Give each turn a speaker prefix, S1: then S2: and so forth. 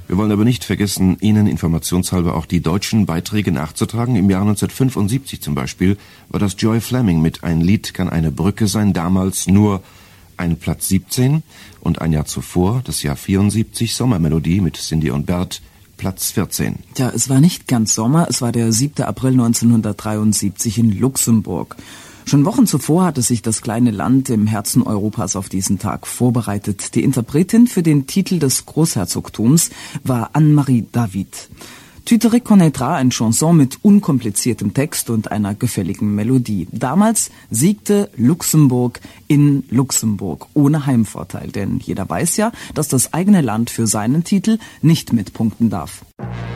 S1: Wir wollen aber nicht vergessen, Ihnen informationshalber auch die deutschen Beiträge nachzutragen. Im Jahr 1975 zum Beispiel war das Joy Fleming mit Ein Lied kann eine Brücke sein, damals nur ein Platz 17. Und ein Jahr zuvor, das Jahr 74, Sommermelodie mit Cindy und Bert, Platz 14.
S2: Ja, es war nicht ganz Sommer, es war der 7. April 1973 in Luxemburg. Schon Wochen zuvor hatte sich das kleine Land im Herzen Europas auf diesen Tag vorbereitet. Die Interpretin für den Titel des Großherzogtums war Anne-Marie David. Tu te reconnaîtras, eine Chanson mit unkompliziertem Text und einer gefälligen Melodie. Damals siegte Luxemburg in Luxemburg, ohne Heimvorteil. Denn jeder weiß ja, dass das eigene Land für seinen Titel nicht mitpunkten darf.